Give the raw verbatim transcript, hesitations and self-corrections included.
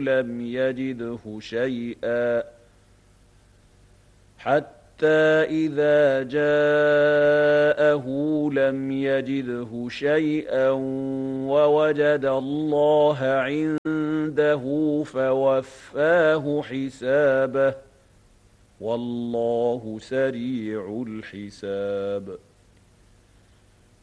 لم يجده شيئا حتى إذا جاءه لم يجده شيئا ووجد الله عنده فوفاه حسابه والله سريع الحساب.